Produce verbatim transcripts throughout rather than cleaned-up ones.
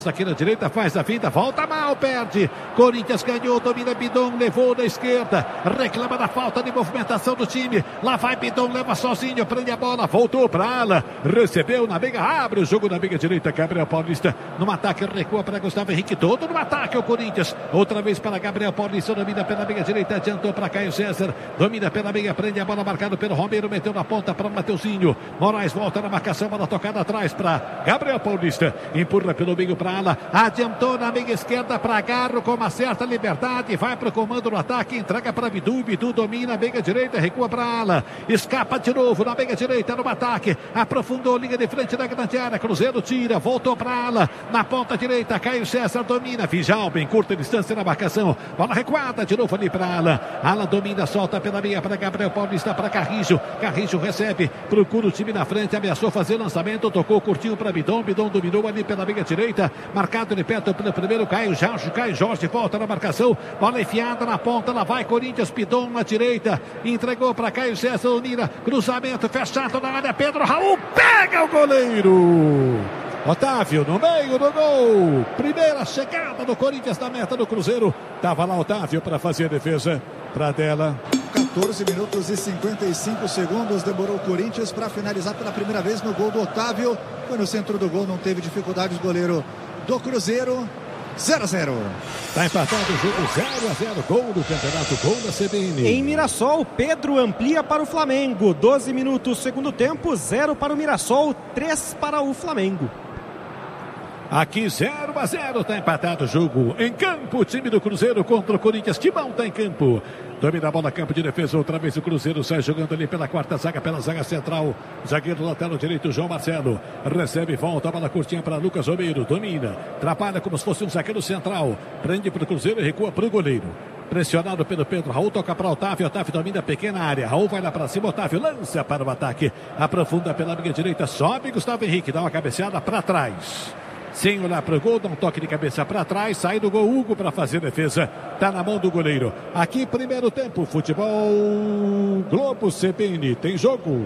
Aqui na direita, faz a finta, volta mal, perde. Corinthians ganhou, domina Bidon, levou na esquerda, reclama da falta de movimentação do time. Lá vai Bidon, leva sozinho, prende a bola, voltou para a ala, recebeu na meiga, abre o jogo na meiga direita. Gabriel Paulista no ataque, recua para Gustavo Henrique, todo no ataque o Corinthians. Outra vez para Gabriel Paulista, domina pela meiga direita, adiantou para Caio César, domina pela meiga, prende a bola, marcado pelo Romero, meteu na ponta para Mateuzinho. Moraes volta na marcação, bola tocada atrás para Gabriel Paulista, empurra pelo meio para ala, adiantou na meia esquerda para Garro com uma certa liberdade, vai para o comando no ataque, entrega para Bidu, Bidu domina a meia direita, recua para ala, escapa de novo na meia direita no ataque, aprofundou linha de frente da grande área, Cruzeiro tira, voltou para ala, na ponta direita, Caio César domina, Fijalba em curta distância na marcação, bola recuada de novo ali para ala, ala domina, solta pela meia para Gabriel Paulista, para Carrijo, Carrijo recebe, procura o time na frente, ameaçou fazer lançamento, tocou curtinho para Bidon, Bidon dominou ali pela meia direita, marcado de perto pelo primeiro, Caio Jorge, Caio Jorge volta na marcação, bola enfiada na ponta, lá vai Corinthians, Bidon na direita, entregou para Caio César, Unira, cruzamento fechado na área, Pedro Raul pega o goleiro. Otávio no meio do gol, primeira chegada do Corinthians na meta do Cruzeiro, tava lá Otávio para fazer a defesa, para dela. quatorze minutos e cinquenta e cinco segundos demorou o Corinthians para finalizar pela primeira vez no gol do Otávio, foi no centro do gol, não teve dificuldades, goleiro do Cruzeiro, zero a zero. Está empatado o jogo, zero a zero, gol do campeonato, gol da C B N. Em Mirassol, Pedro amplia para o Flamengo, doze minutos, segundo tempo, zero para o Mirassol, três para o Flamengo. Aqui zero a zero, está empatado o jogo. Em campo, o time do Cruzeiro contra o Corinthians. Timão está em campo. Domina a bola, campo de defesa. Outra vez o Cruzeiro sai jogando ali pela quarta zaga, pela zaga central. Zagueiro lateral direito, João Marcelo. Recebe, volta, a bola curtinha para Lucas Romero. Domina, trabalha como se fosse um zagueiro central. Prende para o Cruzeiro e recua para o goleiro. Pressionado pelo Pedro Raul, toca para Otávio, Otávio domina a pequena área, Raul vai lá para cima, Otávio lança para o ataque, aprofunda pela linha direita, sobe Gustavo Henrique, dá uma cabeceada para trás. Sem olhar para o gol, dá um toque de cabeça para trás, sai do gol Hugo para fazer a defesa, tá na mão do goleiro. Aqui primeiro tempo, futebol Globo C B N, tem jogo.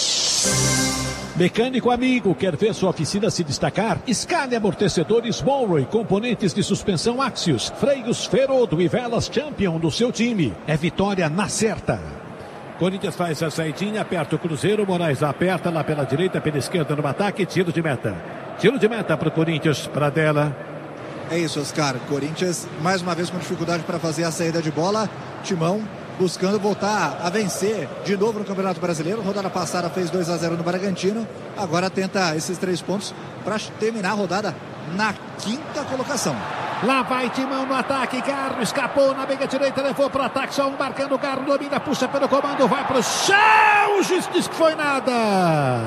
Mecânico amigo, quer ver sua oficina se destacar? Escale amortecedores Monroe, componentes de suspensão Axios, freios Ferodo e velas Champion do seu time. É vitória na certa. Corinthians faz a saidinha, aperta o Cruzeiro, Moraes aperta lá pela direita, pela esquerda no ataque, tiro de meta. Tiro de meta para o Corinthians, para dela. É isso, Oscar. Corinthians mais uma vez com dificuldade para fazer a saída de bola. Timão buscando voltar a vencer de novo no Campeonato Brasileiro. Rodada passada fez dois a zero no Bragantino. Agora tenta esses três pontos para terminar a rodada na quinta colocação. Lá vai Timão no ataque, Carlos escapou na meia direita, levou para o ataque, só um marcando o Carlos, domina, puxa pelo comando, vai para o chão, o juiz diz que foi nada.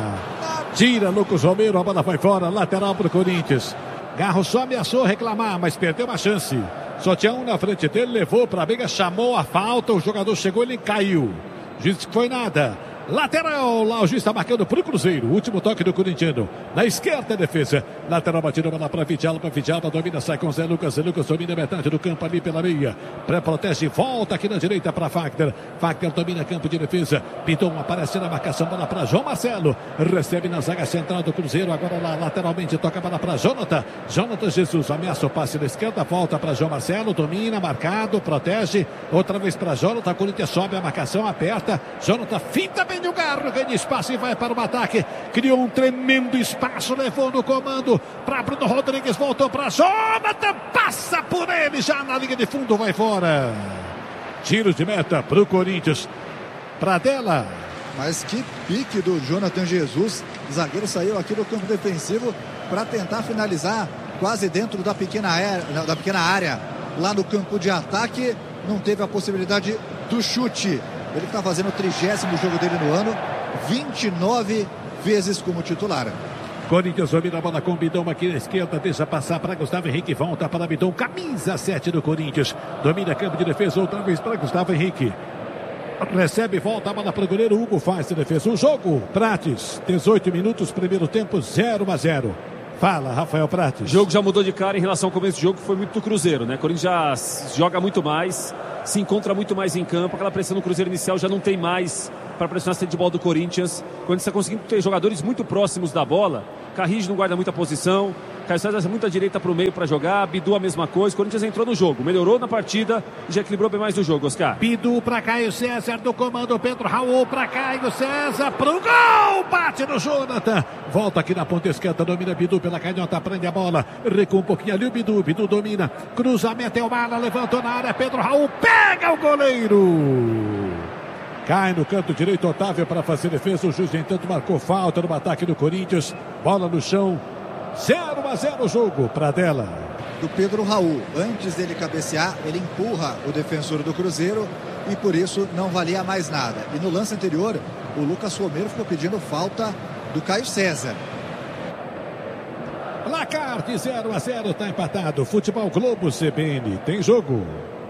Tira Lucas Romero, a bola vai fora, lateral para o Corinthians. Garro só ameaçou reclamar, mas perdeu uma chance. Só tinha um na frente dele, levou para a meia, chamou a falta, o jogador chegou, ele caiu. O juiz disse que foi nada. Lateral, lá o juiz está marcando para o Cruzeiro. Último toque do corintiano. Na esquerda, a defesa. Lateral batida, bola para Fidialba, para Fidialba, domina, sai com Zé Lucas. Zé Lucas domina metade do campo ali pela meia. Pré-protege, volta aqui na direita para Fagner. Fagner domina campo de defesa. Pinton aparece na marcação, bola para João Marcelo. Recebe na zaga central do Cruzeiro. Agora lá, lateralmente, toca a bola para Jonathan. Jonathan Jesus ameaça o passe na esquerda, volta para João Marcelo. Domina, marcado, protege. Outra vez para Jonathan. Corinthians sobe a marcação, aperta. Jonathan finta bem o Garro, ganha espaço e vai para o ataque, criou um tremendo espaço, levou no comando para Bruno Rodrigues, voltou para Jonathan, passa por ele, já na linha de fundo, vai fora. Tiro de meta para o Corinthians, para dela. Mas que pique do Jonathan Jesus, o zagueiro saiu aqui do campo defensivo para tentar finalizar quase dentro da pequena área, da pequena área, lá no campo de ataque, não teve a possibilidade do chute. Ele está fazendo o trigésimo jogo dele no ano, vinte e nove vezes como titular. Corinthians domina a bola com Bidon aqui na esquerda, deixa passar para Gustavo Henrique, volta para Bidon, camisa sete do Corinthians, domina campo de defesa outra vez para Gustavo Henrique. Recebe, volta a bola para o goleiro, Hugo faz a defesa. O jogo, Prates, dezoito minutos, primeiro tempo, zero a zero. Fala, Rafael Prates. O jogo já mudou de cara em relação ao começo do jogo, que foi muito do Cruzeiro, né? O Corinthians já joga muito mais, se encontra muito mais em campo. Aquela pressão no Cruzeiro inicial já não tem mais para pressionar a saída de bola do Corinthians. Quando está conseguindo ter jogadores muito próximos da bola, Carrijo não guarda muita posição, Caio César muita direita para o meio para jogar, Bidu a mesma coisa, o Corinthians entrou no jogo, melhorou na partida e já equilibrou bem mais no jogo, Oscar. Bidu para Caio César do comando, Pedro Raul para Caio César, pro gol, bate no Jonathan, volta aqui na ponta esquerda, domina Bidu pela canhota, prende a bola, recua um pouquinho ali o Bidu, Bidu domina, cruzamento é o Mala, levantou na área, Pedro Raul pega o goleiro. Cai no canto direito, Otávio para fazer defesa. O juiz, entanto, marcou falta no ataque do Corinthians. Bola no chão. zero a zero o jogo. Pradella. Do Pedro Raul. Antes dele cabecear, ele empurra o defensor do Cruzeiro e por isso não valia mais nada. E no lance anterior, o Lucas Romero ficou pedindo falta do Caio César. Placar de zero a zero, está empatado. Futebol Globo C B N. Tem jogo.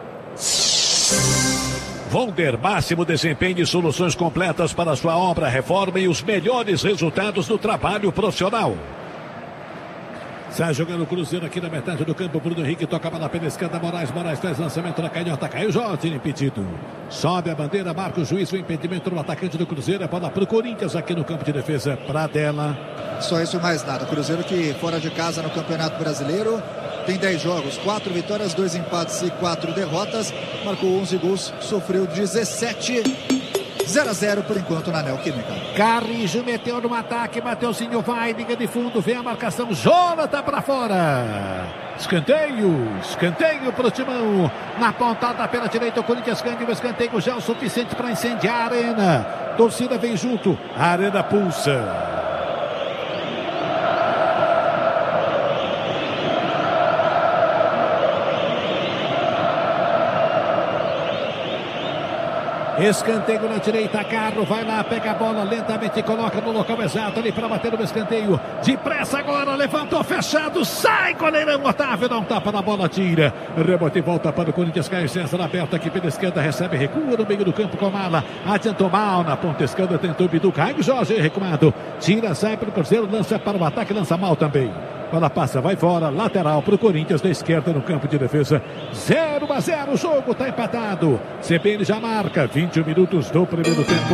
Vonder, máximo desempenho e soluções completas para a sua obra, reforma e os melhores resultados do trabalho profissional. Sai jogando o Cruzeiro aqui na metade do campo. Bruno Henrique toca a bola pela esquerda. Moraes, Moraes faz lançamento na canhota. Caiu Jorge, impedido. Sobe a bandeira, marca o juiz. O impedimento no atacante do Cruzeiro. É bola para o Corinthians aqui no campo de defesa. Pradella. Só isso e mais nada. Cruzeiro que fora de casa no Campeonato Brasileiro. Tem dez jogos, quatro vitórias, dois empates e quatro derrotas. Marcou onze gols, sofreu dezessete. zero a zero por enquanto na Neoquímica. Carrijo meteu no ataque, Mateuzinho vai, liga de fundo, vem a marcação, Jonathan para fora. Escanteio, escanteio para o Timão. Na pontada pela direita, o Corinthians ganha o escanteio já é o suficiente para incendiar a arena. Torcida vem junto, a arena pulsa. Escanteio na direita, Carro vai lá, pega a bola lentamente, coloca no local exato ali para bater no escanteio. Depressa agora, levantou, fechado, sai, goleirão Otávio, dá um tapa na bola, tira. Rebote e volta para o Corinthians, Caio César aberto aqui pela esquerda, recebe, recua no meio do campo com Mala. Adiantou mal na ponta esquerda, tentou Bidu, Caio Jorge recuado. Tira, sai para o Cruzeiro, lança para o ataque, lança mal também. Bola passa, vai fora, lateral para o Corinthians da esquerda no campo de defesa. zero a zero, o jogo está empatado. C B N já marca, vinte minutos do primeiro tempo.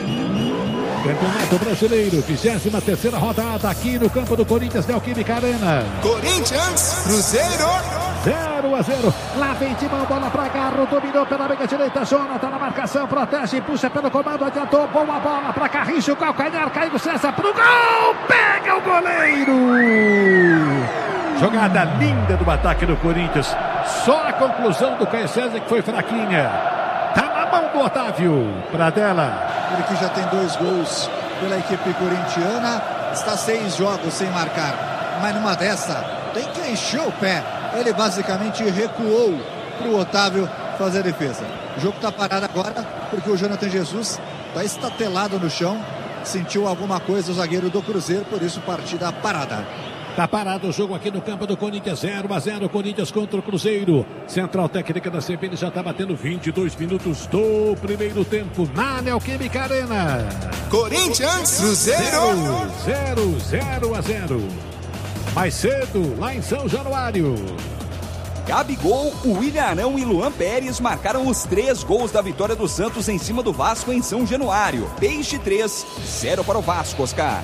Campeonato Brasileiro, vigésima terceira rodada aqui no campo do Corinthians, Neoquímica Arena. Corinthians, Cruzeiro. zero a zero, lá vem Timão, bola para Garro, dominou pela meia direita, Jonathan na marcação, protege, puxa pelo comando, adiantou, boa bola para Carrijo, calcanhar, Caio César pro gol, pega o goleiro! Jogada linda do ataque do Corinthians, só a conclusão do Caio César que foi fraquinha, tá na mão do Otávio, Pradella. Ele que já tem dois gols pela equipe corintiana, está seis jogos sem marcar, mas numa dessa tem que encher o pé. Ele basicamente recuou para o Otávio fazer a defesa. O jogo está parado agora porque o Jonathan Jesus está estatelado no chão. Sentiu alguma coisa o zagueiro do Cruzeiro, por isso partida parada. Tá parado o jogo aqui no campo do Corinthians, zero a zero, Corinthians contra o Cruzeiro. Central técnica da C B N já está batendo vinte e dois minutos do primeiro tempo na Neoquímica Arena. Corinthians, Cruzeiro. zero, zero a zero. Mais cedo, lá em São Januário. Gabigol, William Arão e Luan Pérez marcaram os três gols da vitória do Santos em cima do Vasco em São Januário. Peixe três, zero para o Vasco, Oscar.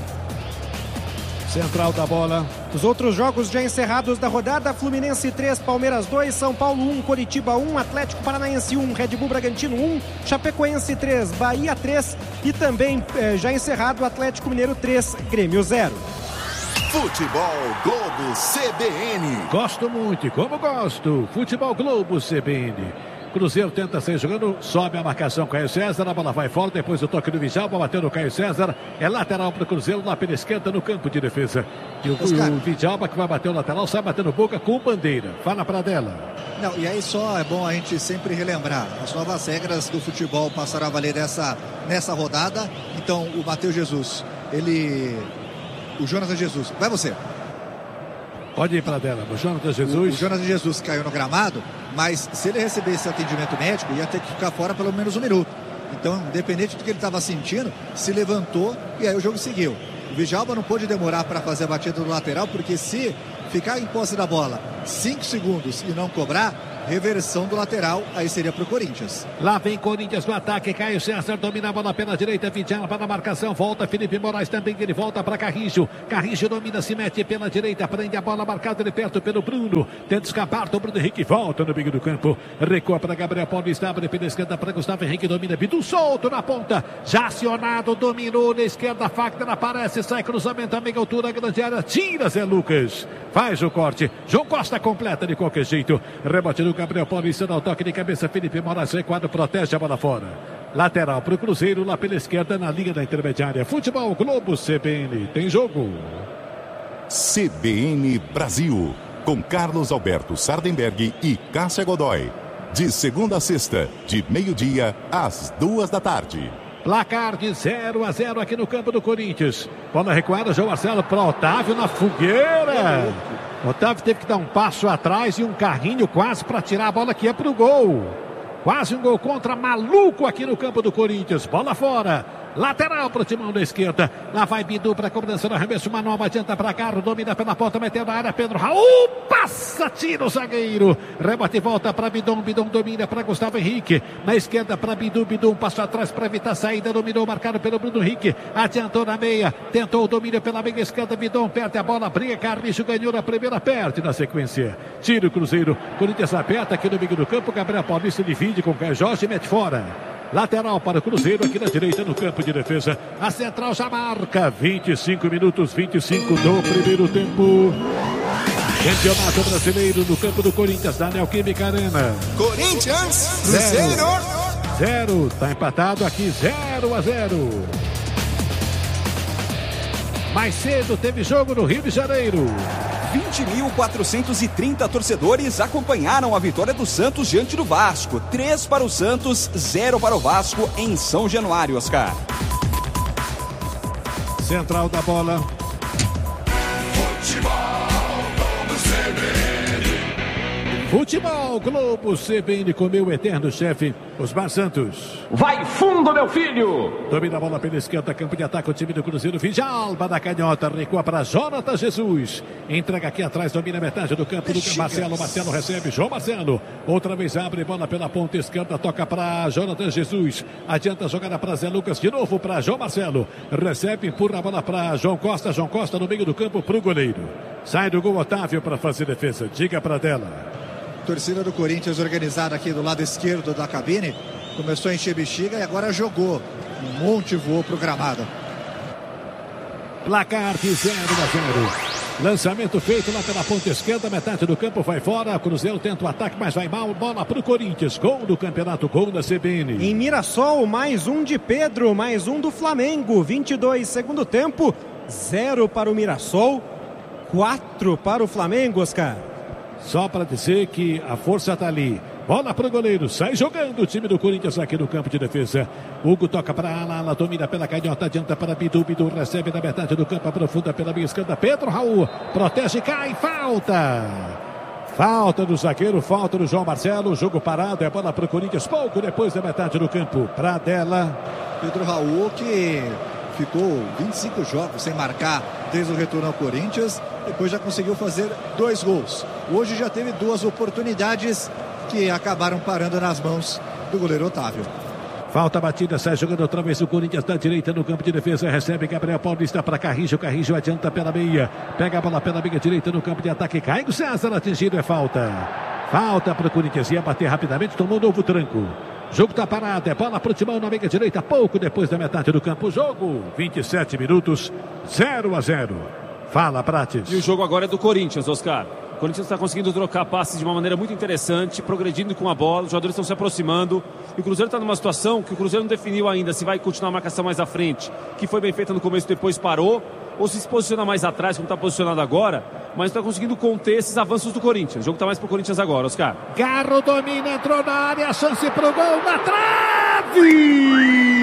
Central da bola. Os outros jogos já encerrados da rodada: Fluminense três, Palmeiras dois, São Paulo um, Coritiba um, Atlético Paranaense um, Red Bull Bragantino um, Chapecoense três, Bahia três e também eh, já encerrado Atlético Mineiro três, Grêmio zero. Futebol Globo C B N. Gosto muito, como gosto. Futebol Globo C B N. Cruzeiro tenta sair jogando, sobe a marcação, Caio César, a bola vai fora, depois o toque do Vidjalba, bateu no Caio César, é lateral para o Cruzeiro, lá pela esquerda no campo de defesa. E o, o Vidjalba que vai bater o lateral, sai batendo boca com bandeira. Fala para dela. Não, e aí só é bom a gente sempre relembrar, as novas regras do futebol passaram a valer nessa, nessa rodada, então o Matheus Jesus, ele... o Jonathan Jesus, vai você. Pode ir para dela, o Jonathan Jesus. O, o Jonathan Jesus caiu no gramado, mas se ele recebesse atendimento médico, ia ter que ficar fora pelo menos um minuto. Então, independente do que ele estava sentindo, se levantou e aí o jogo seguiu. O Vidjalba não pôde demorar para fazer a batida do lateral, porque se ficar em posse da bola cinco segundos e não cobrar, reversão do lateral, aí seria pro Corinthians. Lá vem Corinthians no ataque, Caio César domina a bola pela direita, Vidal para a marcação, volta Felipe Moraes também, ele volta para Carrijo, Carrijo domina, se mete pela direita, prende a bola marcada de perto pelo Bruno, tenta escapar, o Bruno Henrique volta no meio do campo, recua para Gabriel Paulista, abre pela esquerda para Gustavo Henrique, domina, Bidu solto na ponta, já acionado, dominou na esquerda, Fagner aparece, sai cruzamento, a meia altura, grande área, tira Zé Lucas, faz o corte, João Costa completa de qualquer jeito, rebote do Gabriel Paulista, dá o toque de cabeça, Felipe Moraes recuado, protege a bola fora. Lateral para o Cruzeiro, lá pela esquerda, na linha da intermediária. Futebol Globo C B N, tem jogo. C B N Brasil, com Carlos Alberto Sardenberg e Cássia Godoy. De segunda a sexta, de meio-dia às duas da tarde. Placar de zero a zero aqui no campo do Corinthians. Bola recuada, João Marcelo para Otávio na fogueira. Otávio teve que dar um passo atrás e um carrinho quase para tirar a bola que é para o gol. Quase um gol contra, maluco aqui no campo do Corinthians. Bola fora. Lateral para o timão da esquerda. Lá vai Bidu para a cobrança do arremesso. Manova adianta para Carro. Domina pela ponta, metendo a área. Pedro Raul passa, tira o zagueiro. Rebote e volta para Bidon. Bidon domina para Gustavo Henrique. Na esquerda para Bidu. Bidu um passo atrás para evitar a saída. Dominou, marcado pelo Bruno Henrique. Adiantou na meia. Tentou o domínio pela meia esquerda. Bidon perde a bola. Briga. Carnicho ganhou na primeira. Perde na sequência. Tira o Cruzeiro. Corinthians aperta aqui no meio do campo. Gabriel Paulista divide com o Caio Jorge e mete fora. Lateral para o Cruzeiro, aqui na direita no campo de defesa. A central já marca. vinte e cinco minutos, vinte e cinco do primeiro tempo. Campeonato Brasileiro no campo do Corinthians, da Neoquímica Arena. Corinthians, Cruzeiro. Zero, está empatado aqui, zero a zero. Mais cedo teve jogo no Rio de Janeiro. vinte mil quatrocentos e trinta torcedores acompanharam a vitória do Santos diante do Vasco. três para o Santos, zero para o Vasco em São Januário, Oscar. Central da bola. Futebol Globo C B N com meu eterno chefe, Osmar Santos. Vai fundo, meu filho! Domina a bola pela esquerda, campo de ataque, o time do Cruzeiro. Vidalba da canhota, recua para Jonathan Jesus. Entrega aqui atrás, domina a metade do campo do Marcelo. Marcelo recebe, João Marcelo. Outra vez abre bola pela ponta esquerda, toca para Jonathan Jesus. Adianta a jogada para Zé Lucas, de novo para João Marcelo. Recebe, empurra a bola para João Costa. João Costa no meio do campo para o goleiro. Sai do gol Otávio para fazer defesa. Diga para dela. Torcida do Corinthians organizada aqui do lado esquerdo da cabine. Começou a encher bexiga e agora jogou. Um monte voou pro gramado. Placar de zero a zero. Lançamento feito lá pela ponta esquerda, metade do campo vai fora. Cruzeiro tenta o ataque, mas vai mal. Bola pro Corinthians. Gol do campeonato, gol da C B N. Em Mirassol, mais um de Pedro, mais um do Flamengo. vinte e dois, segundo tempo. Zero para o Mirassol, quatro para o Flamengo, Oscar. Só para dizer que a força está ali. Bola para o goleiro, sai jogando o time do Corinthians aqui no campo de defesa. Hugo toca para a ala, ala domina pela canhota, adianta para Bidu, Bidu recebe na metade do campo, aprofunda pela minha esquerda. Pedro Raul, protege, cai, falta. Falta do zagueiro, falta do João Marcelo, jogo parado, é bola para o Corinthians, pouco depois da metade do campo. Para dela. Pedro Raul que ficou vinte e cinco jogos sem marcar desde o retorno ao Corinthians, depois já conseguiu fazer dois gols. Hoje já teve duas oportunidades que acabaram parando nas mãos do goleiro Otávio. Falta batida, sai jogando outra vez o Corinthians da direita no campo de defesa, recebe Gabriel Paulista para Carrijo, Carrijo adianta pela meia, pega a bola pela meia direita no campo de ataque, Caio César atingido, é falta. Falta para o Corinthians, ia bater rapidamente, tomou um novo tranco. Jogo está parado, é bola para o timão na meia direita, pouco depois da metade do campo. Jogo, vinte e sete minutos, zero a zero. Fala, Prates. E o jogo agora é do Corinthians, Oscar. O Corinthians está conseguindo trocar passes de uma maneira muito interessante, progredindo com a bola, os jogadores estão se aproximando. E o Cruzeiro está numa situação que o Cruzeiro não definiu ainda se vai continuar a marcação mais à frente, que foi bem feita no começo, depois parou, ou se se posiciona mais atrás, como está posicionado agora, mas está conseguindo conter esses avanços do Corinthians. O jogo está mais para o Corinthians agora, Oscar. Garro domina, entrou na área, chance para o gol, na trave!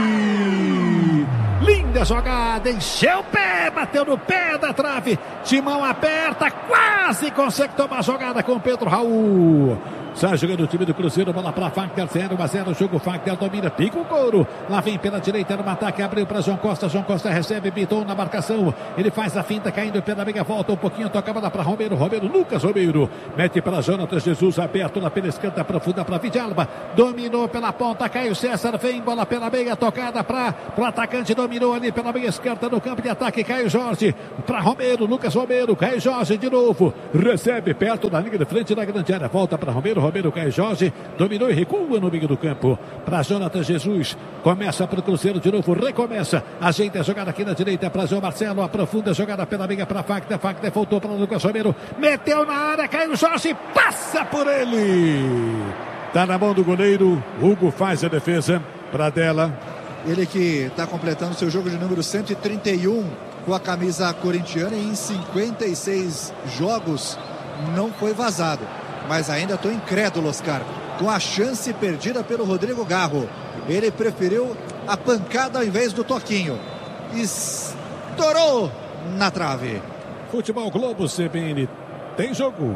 Linda jogada, encheu o pé, bateu no pé da trave, timão aperta, quase consegue tomar a jogada com Pedro Raul. Sai jogando o time do Cruzeiro, bola para Fagner, zero a zero, jogo Fagner domina, pica o couro. Lá vem pela direita, no ataque, abriu para João Costa, João Costa recebe, Biton na marcação. Ele faz a finta, caindo pela meia volta, um pouquinho, toca a bola para Romero, Romero, Lucas Romero. Mete para Jonathan Jesus, aberto na pela esquerda, profunda para Vidalba. Dominou pela ponta, Caio César, vem, bola pela meia, tocada para o atacante, dominou ali pela meia esquerda no campo de ataque, Caio Jorge. Para Romero, Lucas Romero, Caio Jorge de novo. Recebe perto da linha de frente da grande área, volta para Romero, Romero, Caio Jorge, dominou e recua no meio do campo, para Jonathan Jesus, começa para o Cruzeiro de novo, recomeça, ajeita a jogada aqui na direita para João Marcelo, aprofunda a jogada pela meia para Fagner, Fagner voltou para Lucas Romero, meteu na área, Caio Jorge, passa por ele, tá na mão do goleiro, Hugo faz a defesa para dela. Ele que está completando seu jogo de número cento e trinta e um com a camisa corintiana e em cinquenta e seis jogos não foi vazado. Mas ainda estou incrédulo, Oscar, com a chance perdida pelo Rodrigo Garro. Ele preferiu a pancada ao invés do toquinho. Estourou na trave. Futebol Globo C B N, tem jogo.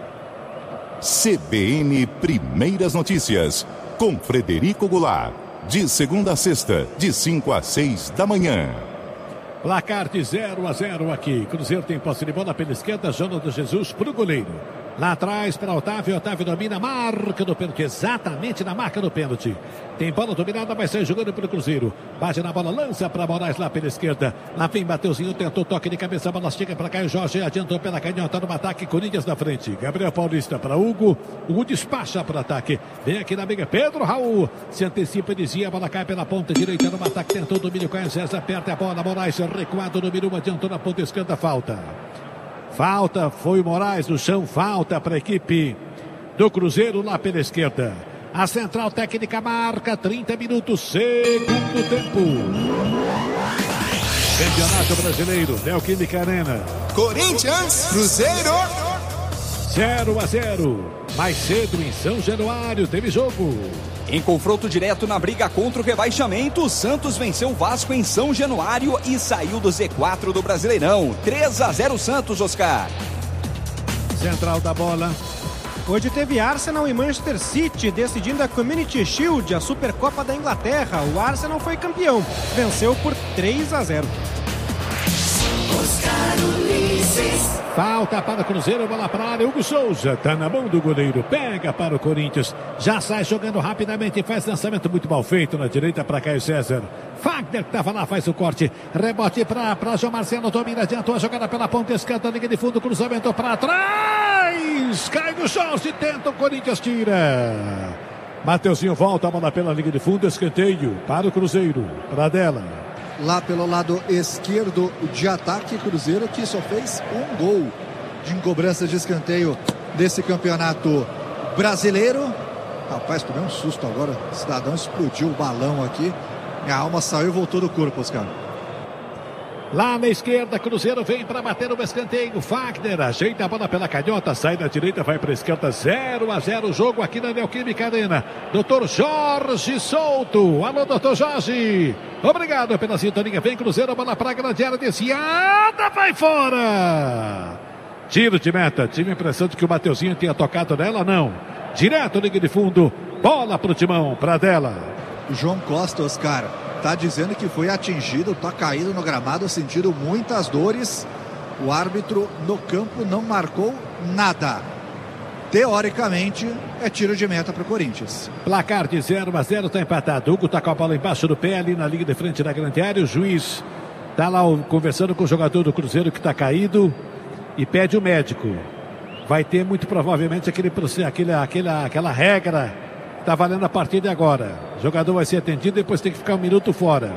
C B N Primeiras Notícias, com Frederico Goulart. De segunda a sexta, de cinco a seis da manhã. Placar de zero a zero aqui. Cruzeiro tem posse de bola pela esquerda. Jonathan Jesus para o goleiro. Lá atrás para Otávio. Otávio domina, marca do pênalti. Exatamente na marca do pênalti. Tem bola dominada, vai sair jogando pelo Cruzeiro. Bate na bola, lança para Moraes lá pela esquerda. Lá vem Mateuzinho, tentou toque de cabeça. A bola chega para Caio Jorge. Adiantou pela canhota no ataque. Corinthians na frente. Gabriel Paulista para Hugo. Hugo despacha para o ataque. Vem aqui na briga. Pedro Raul se antecipa, dizia. A bola cai pela ponta direita no ataque. Tentou o domínio. Caio César aperta a bola. Moraes recuado no número um. Adiantou na ponta esquerda. Falta. Falta, foi o Moraes no chão, falta para a equipe do Cruzeiro lá pela esquerda. A central técnica marca trinta minutos, segundo tempo. Campeonato Brasileiro, Neoquímica Arena. Corinthians, Cruzeiro. zero a zero. Mais cedo em São Januário teve jogo. Em confronto direto na briga contra o rebaixamento, o Santos venceu o Vasco em São Januário e saiu do Z quatro do Brasileirão. três a zero Santos, Oscar. Central da bola. Hoje teve Arsenal e Manchester City decidindo a Community Shield, a Supercopa da Inglaterra. O Arsenal foi campeão, venceu por três a zero. Oscar Ulisses. Falta para o Cruzeiro, bola para a área, Hugo Souza, tá na mão do goleiro, pega para o Corinthians, já sai jogando rapidamente, faz lançamento muito mal feito na direita para Caio César. Fagner que estava lá, faz o corte, rebote para João Marcelo, domina, adiantou a jogada pela ponta esquerda, liga de fundo, cruzamento para trás, Caio Jorge tenta, o Corinthians tira. Mateuzinho volta, a bola pela liga de fundo, escanteio para o Cruzeiro, para dela. Lá pelo lado esquerdo de ataque, Cruzeiro que só fez um gol de cobrança de escanteio desse campeonato brasileiro. Rapaz, tomei um susto agora, o cidadão explodiu o balão aqui, minha alma saiu e voltou do corpo, Oscar. Lá na esquerda, Cruzeiro vem para bater o escanteio. Fagner ajeita a bola pela canhota, sai da direita, vai para a esquerda. zero a zero o jogo aqui na Neoquímica Arena. doutor Jorge Souto. Alô, doutor Jorge. Obrigado pela sintonia. Vem Cruzeiro, bola para a grande área desviada, vai fora. Tiro de meta. Tive a impressão de que o Mateuzinho tinha tocado nela, não. Direto, liga de fundo. Bola para o Timão, para dela. João Costa, Oscar, tá dizendo que foi atingido, tá caído no gramado, sentindo muitas dores. O árbitro no campo não marcou nada. Teoricamente, é tiro de meta para o Corinthians. Placar de zero a zero, está empatado. Hugo tá com a bola embaixo do pé, ali na linha de frente da grande área. O juiz tá lá conversando com o jogador do Cruzeiro que está caído e pede o médico. Vai ter muito provavelmente aquele, aquele, aquela, aquela regra. Está valendo a partir de agora. O jogador vai ser atendido, depois tem que ficar um minuto fora.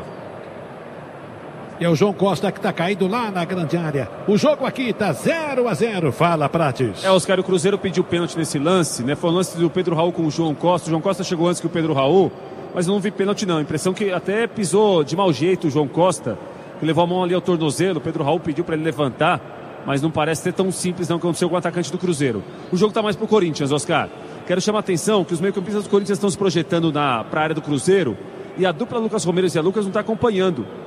E é o João Costa que está caído lá na grande área. O jogo aqui está zero a zero. Fala, Prates. É, Oscar, o Cruzeiro pediu pênalti nesse lance, né? Foi o lance do Pedro Raul com o João Costa. O João Costa chegou antes que o Pedro Raul, mas não vi pênalti não. A impressão que até pisou de mau jeito o João Costa, que levou a mão ali ao tornozelo. O Pedro Raul pediu para ele levantar, mas não parece ser tão simples não que aconteceu com o atacante do Cruzeiro. O jogo está mais pro Corinthians, Oscar. Quero chamar a atenção que os meio-campistas do Corinthians estão se projetando para a área do Cruzeiro e a dupla Lucas Romero e Zé Lucas não está acompanhando.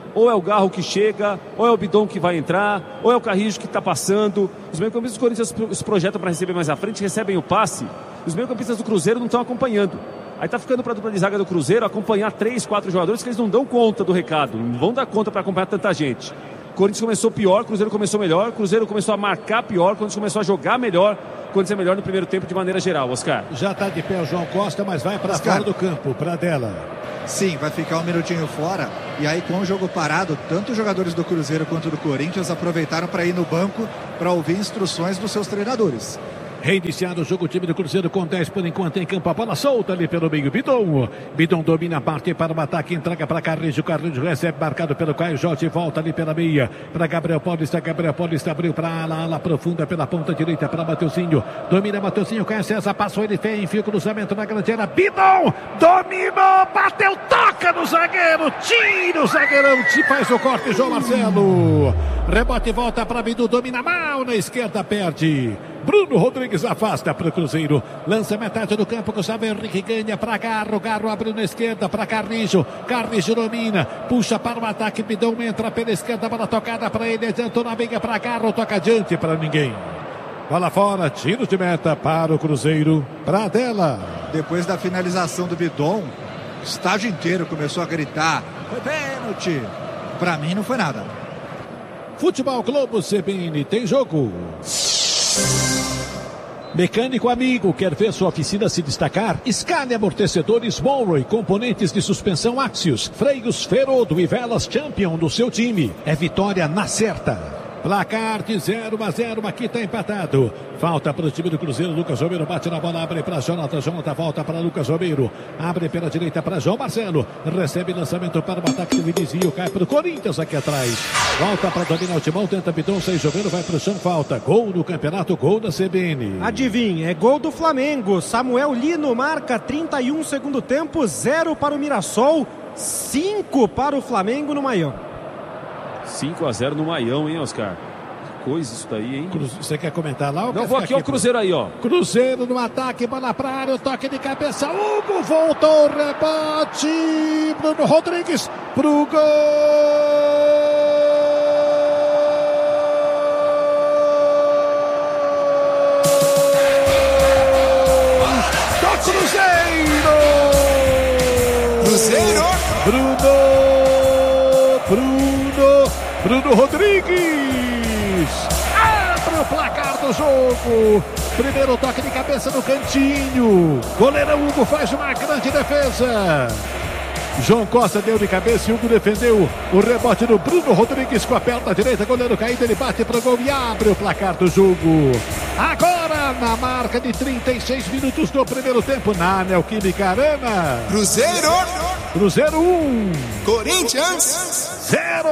ou é o Garro que chega, ou é o Bidon que vai entrar, ou é o Carrijo que está passando. Os meio-campistas do Corinthians se projetam para receber mais à frente, recebem o passe. Os meio-campistas do Cruzeiro não estão acompanhando. Aí tá ficando para a dupla de zaga do Cruzeiro acompanhar três, quatro jogadores que eles não dão conta do recado, não vão dar conta para acompanhar tanta gente. O Corinthians começou pior, o Cruzeiro começou melhor, o Cruzeiro começou a marcar pior, o Corinthians começou a jogar melhor, o Corinthians é melhor no primeiro tempo de maneira geral, Oscar. Já está de pé o João Costa, mas vai para fora do campo, para dela. Sim, vai ficar um minutinho fora. E aí, com o jogo parado, tanto os jogadores do Cruzeiro quanto do Corinthians aproveitaram para ir no banco para ouvir instruções dos seus treinadores. Reiniciado o jogo, o time do Cruzeiro com dez por enquanto em campo. A bola solta ali pelo meio. Bidon. Bidon domina a parte para o ataque. Entrega para Carrijo. Carrijo recebe marcado pelo Caio Jorge. Volta ali pela meia. Para Gabriel Paulista. Gabriel Paulista abriu para a ala. Ala profunda pela ponta direita para Mateuzinho. Domina Mateuzinho. Caio César passou. Ele fez. Enfia o cruzamento na grande área. Bidon. Dominou. Bateu. Toca no zagueiro. Tira o zagueirão. Faz o corte. João Marcelo. Rebote volta para Bidon. Domina mal na esquerda. Perde. Bruno Rodrigues afasta para o Cruzeiro. Lança metade do campo. Gustavo Henrique ganha para Garro. Garro abre na esquerda para Carrijo. Carrijo domina. Puxa para o ataque. Bidon entra pela esquerda. Bola tocada para ele. Adiantou na briga para Garro. Toca adiante para ninguém. Bola fora. Tiro de meta para o Cruzeiro. Para dela. Depois da finalização do Bidon, o estádio inteiro começou a gritar: foi pênalti. Para mim não foi nada. Futebol Globo C B N tem jogo. Mecânico amigo, quer ver sua oficina se destacar? Scania Amortecedores Monroe, componentes de suspensão Axios, freios Ferodo e velas Champion do seu time. É vitória na certa. Placar de zero a zero, aqui está empatado. Falta para o time do Cruzeiro. Lucas Romero bate na bola, abre para Jonathan. Jonathan volta para Lucas Romero. Abre pela direita para João Marcelo. Recebe lançamento para o ataque do desvio. Cai para o Corinthians aqui atrás. Volta para dominar o timão. Tenta Bidon sair jogando. Vai para o chão. Falta. Gol no campeonato. Gol da C B N. Adivinha, é gol do Flamengo. Samuel Lino marca trinta e um segundo tempo. Zero para o Mirassol. Cinco para o Flamengo no Maião. cinco a zero no Maião, hein, Oscar? Que coisa isso daí, hein? Você quer comentar lá? Ou Não, vou aqui, ó, o Cruzeiro aí, ó. Cruzeiro no ataque, bola pra área, o toque de cabeça. Hugo voltou, rebote. Bruno Rodrigues pro gol. Do Cruzeiro. Cruzeiro. Bruno. Bruno. Bruno Rodrigues abre o placar do jogo. Primeiro toque de cabeça no cantinho. Goleirão Hugo faz uma grande defesa. João Costa deu de cabeça e Hugo defendeu o rebote do Bruno Rodrigues com a perna direita. Goleiro caído, ele bate para o gol e abre o placar do jogo. Agora, na marca de trinta e seis minutos do primeiro tempo, na Neoquímica Arena. Cruzeiro. Cruzeiro um. Corinthians zero.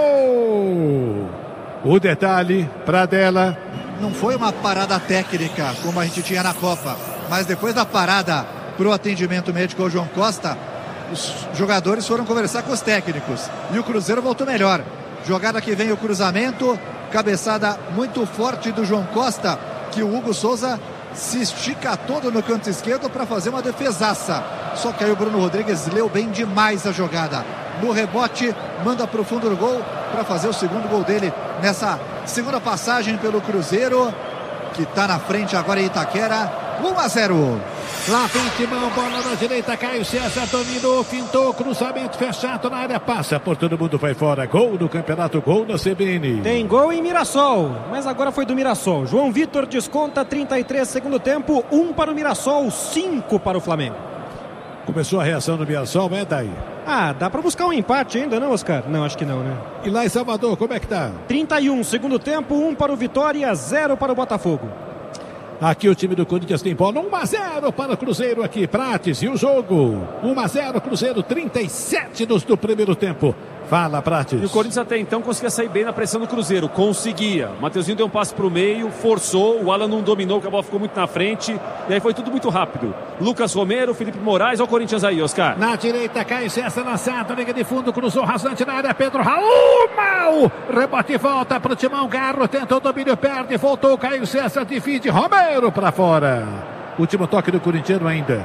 O detalhe para dela. Não foi uma parada técnica como a gente tinha na Copa, mas depois da parada para o atendimento médico ao João Costa, os jogadores foram conversar com os técnicos e o Cruzeiro voltou melhor. Jogada que vem o cruzamento, cabeçada muito forte do João Costa, que o Hugo Souza se estica todo no canto esquerdo para fazer uma defesaça. Só que aí o Bruno Rodrigues leu bem demais a jogada. No rebote, manda para o fundo do gol para fazer o segundo gol dele nessa segunda passagem pelo Cruzeiro, que está na frente agora em Itaquera. um a zero. Lá vem Timão, bola na direita, Caio César dominou, fintou, cruzamento fechado na área, passa por todo mundo, vai fora. Gol no campeonato, gol da C B N. Tem gol em Mirassol, mas agora foi do Mirassol. João Vitor desconta, trinta e três segundo tempo, um para o Mirassol, cinco para o Flamengo. Começou a reação no Mirassol, é daí? Ah, dá para buscar um empate ainda, não, Oscar? Não, acho que não, né? E lá em Salvador, como é que tá? trinta e um segundo tempo, um para o Vitória, zero para o Botafogo. Aqui o time do Corinthians tem bola, um a zero para o Cruzeiro aqui, Prates, e o jogo, um a zero Cruzeiro, trinta e sete dos do primeiro tempo. Fala, Prates. E o Corinthians até então conseguia sair bem na pressão do Cruzeiro, conseguia. O Mateuzinho deu um passe pro meio, forçou, o Alan não dominou, que a bola ficou muito na frente, e aí foi tudo muito rápido. Lucas Romero, Felipe Moraes, olha o Corinthians aí, Oscar. Na direita, Caio César lançado, liga de fundo, cruzou rasante na área, Pedro Raul, mal! Rebote e volta pro Timão, Garro, tentou o domínio, perde, voltou, Caio César, divide, Romero pra fora. Último toque do corintiano ainda.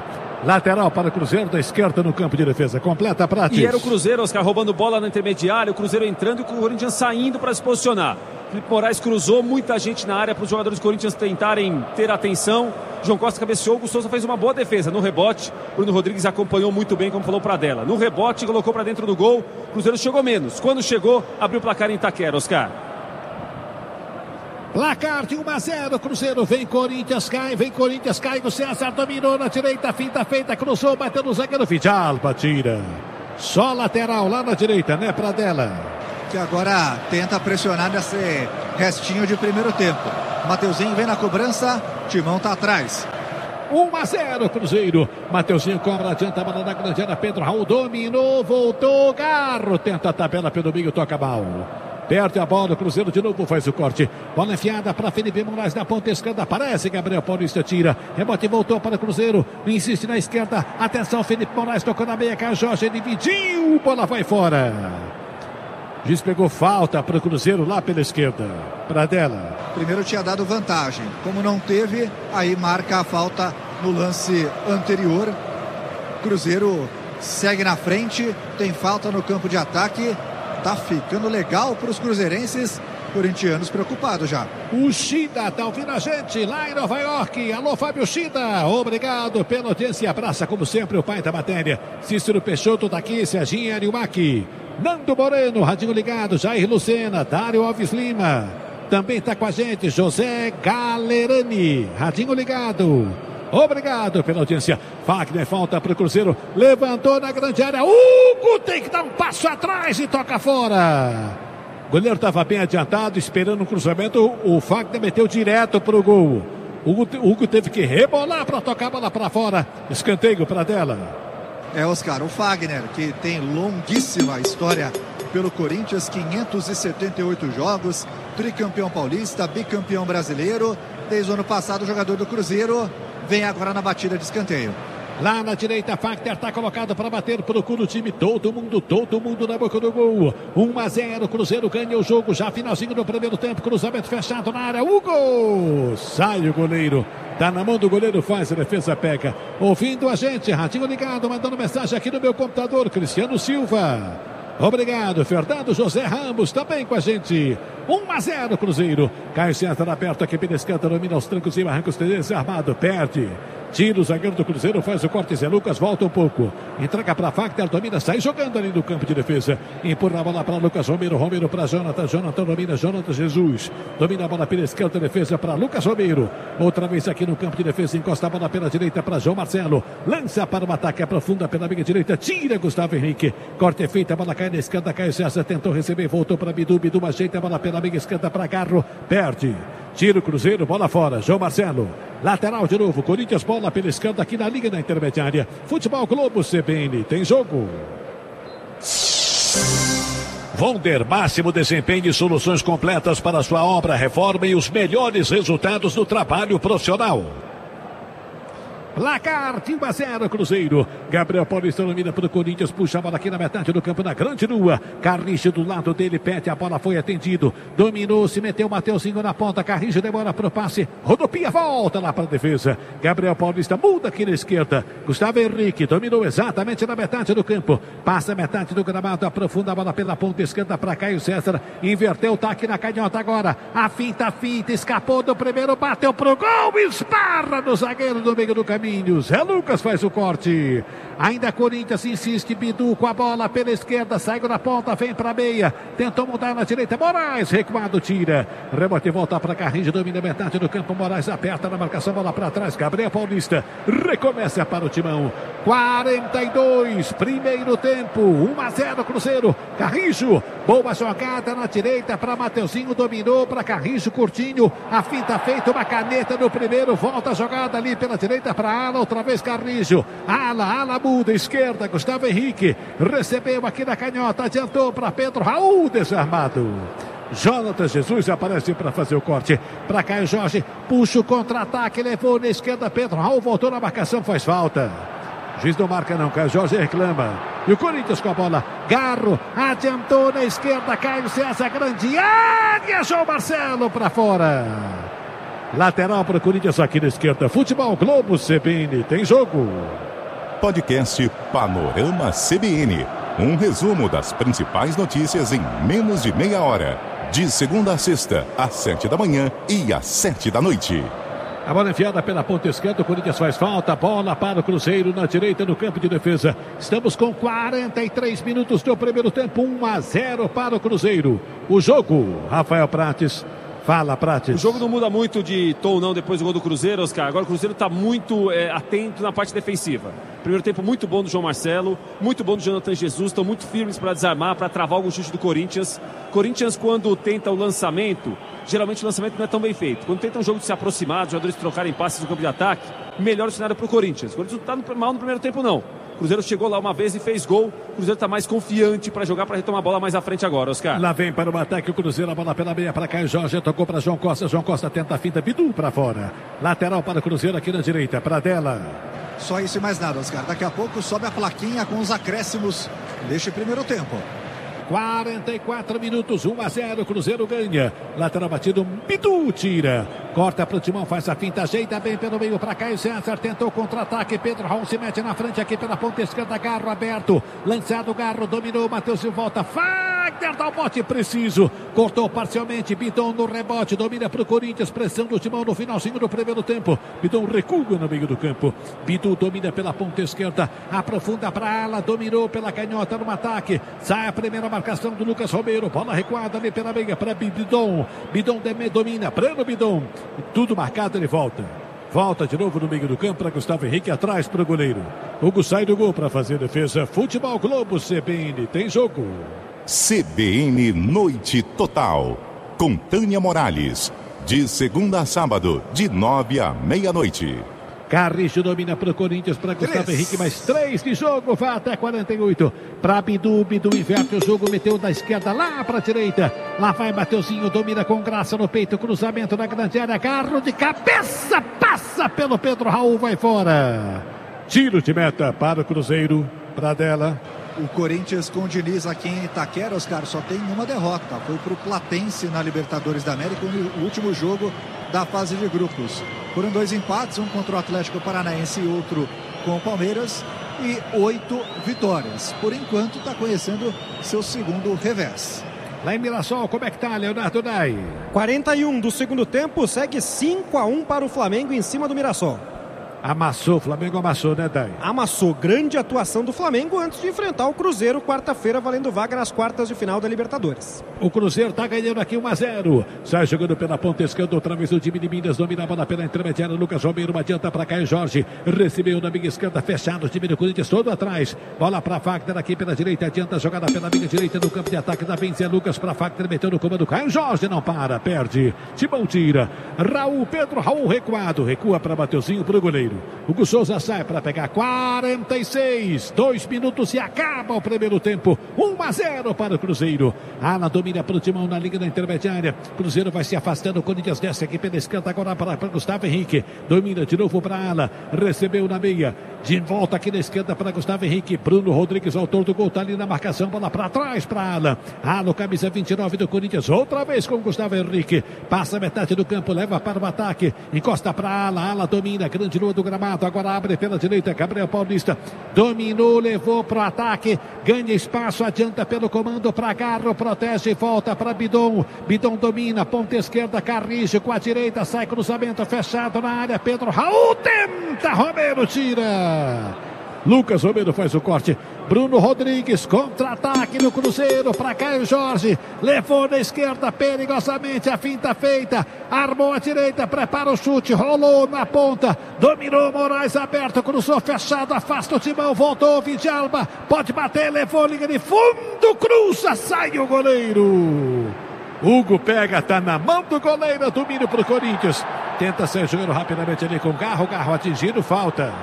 Lateral para o Cruzeiro, da esquerda no campo de defesa. Completa para E era o Cruzeiro, Oscar, roubando bola na intermediária, o Cruzeiro entrando e o Corinthians saindo para se posicionar. Felipe Moraes cruzou, muita gente na área para os jogadores do Corinthians tentarem ter atenção. João Costa cabeceou, o Hugo Souza fez uma boa defesa. No rebote, Bruno Rodrigues acompanhou muito bem, como falou para dela. No rebote, colocou para dentro do gol. O Cruzeiro chegou menos. Quando chegou, abriu o placar em Itaquera, Oscar. Placar de um a zero, Cruzeiro, vem Corinthians, cai, vem Corinthians, cai, o César dominou na direita, finta feita, cruzou, bateu no zagueiro, Vidalba tira. Só lateral lá na direita, né, Pradella? Que agora tenta pressionar nesse restinho de primeiro tempo. Mateuzinho vem na cobrança, Timão tá atrás. um a zero, Cruzeiro. Mateuzinho cobra, adianta a bola na grande área, Pedro Raul dominou, voltou, Garro, tenta a tabela pelo meio, toca mal. Perde a bola, o Cruzeiro de novo faz o corte. Bola enfiada para Felipe Moraes na ponta esquerda. Aparece Gabriel Paulista, tira. Rebote voltou para o Cruzeiro. Insiste na esquerda. Atenção, Felipe Moraes tocou na meia. Cai Jorge, dividiu. Bola vai fora. Juiz pegou falta para o Cruzeiro lá pela esquerda. Pradella. Primeiro tinha dado vantagem. Como não teve, aí marca a falta no lance anterior. Cruzeiro segue na frente. Tem falta no campo de ataque. Tá ficando legal para os cruzeirenses, corintianos preocupados já. O Shida tá ouvindo a gente lá em Nova York. Alô, Fábio Shida, obrigado pela audiência. Abraça, como sempre, o pai da matéria. Cícero Peixoto tá aqui, Serginho Ariuaki. Nando Moreno, radinho ligado. Jair Lucena, Dário Alves Lima. Também tá com a gente, José Galerani, radinho ligado. Obrigado pela audiência. Fagner, falta para o Cruzeiro. Levantou na grande área. Hugo tem que dar um passo atrás e toca fora. O goleiro estava bem adiantado, esperando um cruzamento. O Fagner meteu direto para o gol. O Hugo teve que rebolar para tocar a bola para fora. Escanteio para dela. É, Oscar, o Fagner, que tem longuíssima história pelo Corinthians, quinhentos e setenta e oito jogos, tricampeão paulista, bicampeão brasileiro. Desde o ano passado, jogador do Cruzeiro. Vem agora na batida de escanteio. Lá na direita, Fagner está colocado para bater. Procura o time, todo mundo, todo mundo na boca do gol. um a zero, Cruzeiro ganha o jogo. Já finalzinho do primeiro tempo, cruzamento fechado na área. Hugo! Sai o goleiro. Tá na mão do goleiro, faz a defesa, pega. Ouvindo a gente, radinho ligado, mandando mensagem aqui no meu computador. Cristiano Silva. Obrigado, Fernando José Ramos, também com a gente. um a zero, Cruzeiro. Caio César aberto aqui pela esquerda, domina os trancos e barrancos, desarmado, perde. Tira o zagueiro do Cruzeiro, faz o corte, Zé Lucas, volta um pouco. Entrega para Fagner, domina, sai jogando ali no campo de defesa. Empurra a bola para Lucas Romero, Romero para Jonathan, Jonathan domina, Jonathan Jesus. Domina a bola pela esquerda, defesa para Lucas Romero. Outra vez aqui no campo de defesa, encosta a bola pela direita para João Marcelo. Lança para o ataque, aprofunda pela meia direita, tira Gustavo Henrique. Corte feita, a bola cai na esquerda, Caio César tentou receber, voltou para Bidu, Bidu ajeita a bola pela meia esquerda para Garro, perde. Tira o Cruzeiro, bola fora, João Marcelo. Lateral de novo, Corinthians, bola pela esquerda aqui na Liga da Intermediária. Futebol Globo C B N, tem jogo. Vonder, máximo desempenho e soluções completas para a sua obra, reforma e os melhores resultados do trabalho profissional. Placar de um a zero, Cruzeiro. Gabriel Paulista domina para o Corinthians, puxa a bola aqui na metade do campo, na grande lua. Carrijo do lado dele, pede, a bola foi atendido. Dominou, se meteu, Mateuzinho na ponta. Carrijo demora para o passe. Rodopia, volta lá para a defesa. Gabriel Paulista muda aqui na esquerda. Gustavo Henrique dominou exatamente na metade do campo. Passa a metade do gramado, aprofunda a bola pela ponta esquerda para Caio César. Inverteu, tá aqui na canhota agora. A finta, a finta, escapou do primeiro, bateu pro gol, esparra no zagueiro do meio do caminho. Zé Lucas faz o corte. Ainda Corinthians insiste, Bidu com a bola pela esquerda, saiu na ponta, vem para meia, tentou mudar na direita, Moraes, recuado, tira, rebote, volta para Carrinho, domina metade do campo, Moraes aperta na marcação, bola para trás, Gabriel Paulista, recomeça para o Timão, quarenta e dois, primeiro tempo, um a zero Cruzeiro, Carrijo, boa jogada na direita para Mateuzinho, dominou para Carrijo, curtinho, a finta feita, uma caneta no primeiro, volta a jogada ali pela direita para Ala, outra vez Carrijo, Ala, Ala muda, esquerda, Gustavo Henrique, recebeu aqui na canhota, adiantou para Pedro Raul, desarmado. Jonathan Jesus aparece para fazer o corte, para Caio Jorge, puxa o contra-ataque, levou na esquerda, Pedro Raul voltou na marcação, faz falta. Juiz não marca não, Caio Jorge reclama. E o Corinthians com a bola, Garro, adiantou na esquerda, Caio César, grande área, João Marcelo para fora. Lateral para o Corinthians aqui na esquerda, Futebol Globo C B N, tem jogo. podcast Panorama C B N. Um resumo das principais notícias em menos de meia hora. De segunda a sexta, às sete da manhã e às sete da noite. A bola enfiada pela ponta esquerda, o Corinthians faz falta, bola para o Cruzeiro na direita no campo de defesa. Estamos com quarenta e três minutos do primeiro tempo, um a zero para o Cruzeiro. O jogo, Rafael Prates. Fala, Prates. O jogo não muda muito de tom não depois do gol do Cruzeiro, Oscar. Agora o Cruzeiro está muito é, atento na parte defensiva. Primeiro tempo muito bom do João Marcelo, muito bom do Jonathan Jesus, estão muito firmes para desarmar, para travar algum chute do Corinthians. Corinthians, quando tenta o lançamento, geralmente o lançamento não é tão bem feito. Quando tenta um jogo de se aproximar, os jogadores trocarem passes no campo de ataque, melhor o cenário para o Corinthians. O Corinthians não está mal no primeiro tempo, não. O Cruzeiro chegou lá uma vez e fez gol. O Cruzeiro está mais confiante para jogar, para retomar a bola mais à frente agora, Oscar. Lá vem para o ataque o Cruzeiro, a bola pela meia para Caio Jorge, tocou para João Costa. João Costa tenta a finta, Bidu para fora. Lateral para o Cruzeiro aqui na direita, para dela. Só isso e mais nada, Oscar. Daqui a pouco sobe a plaquinha com os acréscimos deste primeiro tempo. quarenta e quatro minutos, um a zero, Cruzeiro ganha. Lateral batido, Bidu tira. Corta para o Timão, faz a finta, ajeita bem pelo meio para Caio César. Tentou contra-ataque, Pedro Raul se mete na frente aqui pela ponta esquerda. Garro aberto, lançado Garro, dominou, Matheus de volta. Fagner dá o bote preciso. Cortou parcialmente, Bidon no rebote, domina para o Corinthians. Pressão do Timão no finalzinho do primeiro tempo. Bidon recua no meio do campo. Bidu domina pela ponta esquerda, aprofunda para a ala, dominou pela canhota no ataque. Sai a primeira marcação do Lucas Romero, bola recuada ali pela meia para Bidon. Bidon domina, Breno Bidon. Tudo marcado, ele volta. Volta de novo no meio do campo para Gustavo Henrique, atrás para o goleiro. Hugo sai do gol para fazer defesa. Futebol Globo C B N, tem jogo. C B N Noite Total, com Tânia Morales. De segunda a sábado, de nove à meia-noite. Carrijo domina para o Corinthians, para Gustavo três. Henrique, mais três de jogo, vai até quarenta e oito. Para Bidu, Bidu inverte o jogo, meteu da esquerda lá para a direita. Lá vai Mateuzinho, domina com graça no peito, cruzamento na grande área, Garro de cabeça, passa pelo Pedro Raul, vai fora. Tiro de meta para o Cruzeiro, para dela. O Corinthians com o Diniz aqui em Itaquera, Oscar, só tem uma derrota. Foi para o Platense na Libertadores da América, o último jogo da fase de grupos. Foram dois empates, um contra o Atlético Paranaense e outro com o Palmeiras. E oito vitórias. Por enquanto está conhecendo seu segundo revés. Lá em Mirassol, como é que tá, Leonardo Nai? quarenta e um do segundo tempo, segue cinco a um para o Flamengo em cima do Mirassol. Amassou, o Flamengo amassou, né, Dai? Amassou, grande atuação do Flamengo antes de enfrentar o Cruzeiro quarta-feira, valendo vaga nas quartas de final da Libertadores. O Cruzeiro tá ganhando aqui um a zero. Sai jogando pela ponta esquerda, outra vez o time de Minas, domina a bola pela intermediária, Lucas Romero, adianta para Caio Jorge, recebeu na minha esquerda, fechado, o time do Corinthians todo atrás, bola para Fagner aqui pela direita, adianta a jogada pela minha direita no campo de ataque da Venzia, Lucas para Fagner, meteu no comando, Caio Jorge não para, perde, Timão tira, Raul, Pedro Raul recuado, recua para Mateuzinho, para o goleiro. Hugo Souza sai para pegar quarenta e seis, dois minutos e acaba o primeiro tempo, um a zero para o Cruzeiro. Ala domina para o Timão na linha da intermediária, Cruzeiro vai se afastando, o Corinthians desce aqui pela esquerda agora para, para Gustavo Henrique, domina de novo para a ala, recebeu na meia, de volta aqui na esquerda para Gustavo Henrique, Bruno Rodrigues, autor do gol, tá ali na marcação, bola para trás para a ala, ala, camisa vinte e nove do Corinthians, outra vez com Gustavo Henrique, passa metade do campo, leva para o ataque, encosta para a ala, ala domina, grande lua do gramado, agora abre pela direita, Gabriel Paulista, dominou, levou para o ataque, ganha espaço, adianta pelo comando para Garro, protege e volta para Bidon, Bidon domina, ponta esquerda, Carrijo com a direita, sai cruzamento fechado na área, Pedro Raul tenta, Romero tira, Lucas Romero faz o corte, Bruno Rodrigues, contra-ataque no Cruzeiro para Caio Jorge, levou na esquerda perigosamente, a finta feita, armou a direita, prepara o chute, rolou na ponta, dominou Moraes aberto, cruzou fechado, afasta o Timão, voltou Vidalba, pode bater, levou linha de fundo, cruza, sai o goleiro. Hugo pega, tá na mão do goleiro, domínio pro Corinthians, tenta sair jogando rapidamente ali com Garro, Garro atingindo, falta.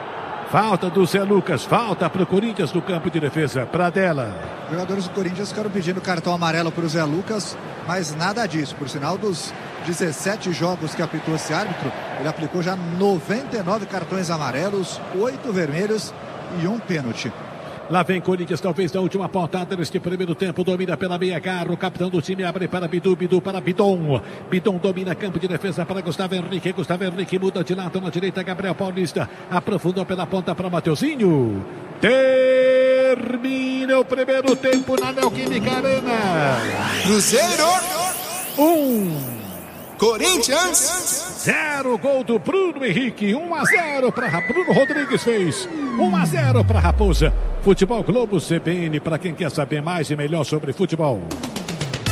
Falta do Zé Lucas, falta para o Corinthians no campo de defesa, para dela. Os jogadores do Corinthians ficaram pedindo cartão amarelo para o Zé Lucas, mas nada disso. Por sinal, dos dezessete jogos que apitou esse árbitro, ele aplicou já noventa e nove cartões amarelos, oito vermelhos e um pênalti. Lá vem Corinthians, talvez na última pontada neste primeiro tempo. Domina pela meia garra. O capitão do time abre para Bidu, Bidu para Bidon. Bidon domina campo de defesa para Gustavo Henrique. Gustavo Henrique muda de lado na direita. Gabriel Paulista aprofundou pela ponta para Mateuzinho. Termina o primeiro tempo na Neoquímica Arena. Cruzeiro. Um. Corinthians. Zero, gol do Bruno Henrique. um a zero para Bruno Rodrigues fez. um a zero para Raposa. Futebol Globo C B N, para quem quer saber mais e melhor sobre futebol.